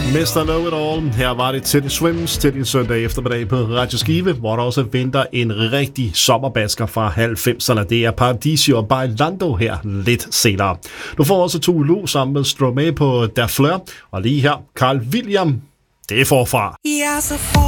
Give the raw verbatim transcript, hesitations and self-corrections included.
mister Know It All. Her var det Teddy Swims til din søndag eftermiddag på Radio Skive, hvor der også venter en rigtig sommerbasker fra halvfemserne. Det er Paradisio og Bailando her lidt senere. Du får også to Lu sammen med Stromae på Der Fleur, og lige her Carl William. Det er forfra. Ja, så for